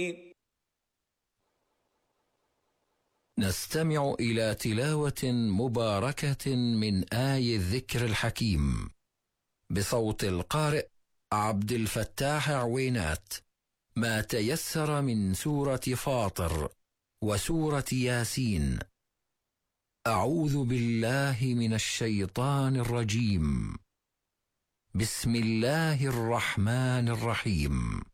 نستمع إلى تلاوة مباركة من آي الذكر الحكيم بصوت القارئ عبد الفتاح عوينات، ما تيسر من سورة فاطر وسورة ياسين. أعوذ بالله من الشيطان الرجيم. بسم الله الرحمن الرحيم.